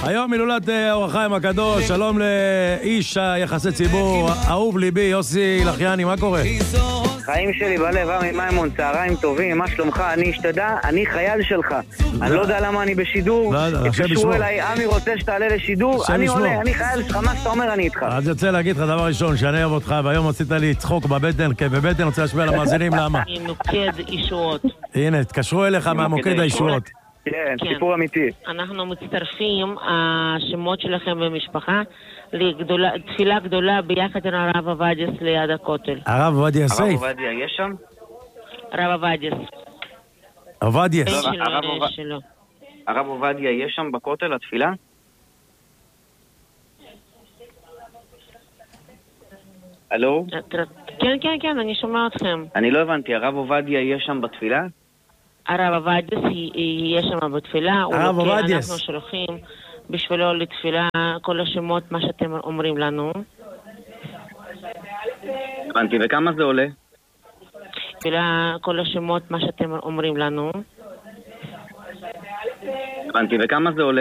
היום הילולת אור החיים הקדוש, שלום לאיש היחסי ציבור, אהוב ליבי, יוסי לחייני, מה קורה? חיים שלי בלב, עמי מימון, צהריים טובים, מה שלומך? אני אשתדע, אני חייל שלך. אני לא יודע למה אני בשידור, התקשרו אליי, עמי רוצה שתעלה לשידור, אני עולה, אני חייל שלך, מה שאתה אומר אני איתך. אז יוצא להגיד לך דבר ראשון, שאני אוהב אותך, והיום עשית לי צחוק בבטן, כי בבטן רוצה להשמיע למאזינים, למה? מוקד אישורות. הנה, תקשרו אליך מהמוקד האישורות. כן, סיפור אמיתי. אנחנו מצטרפים, השמות שלכם במשפחה, תפילה גדולה ביחד עם הרב עובדיה ליד הכותל. הרב עובדיה סייף? הרב עובדיה יש שם? הרב עובדיה. עובדיה. הרב עובדיה יש שם בכותל, התפילה? הלו? כן, אני שומע אתכם. אני לא הבנתי, הרב עובדיה יש שם בתפילה? הרב עובדיה יהיה שם בתפילה. הרב עובדיה. אנחנו שולחים בשבילו לתפילה כל השמות, מה שאתם אומרים לנו. הבנתי, וכמה זה עולה? תפילה כל השמות, מה שאתם אומרים לנו. הבנתי, וכמה זה עולה?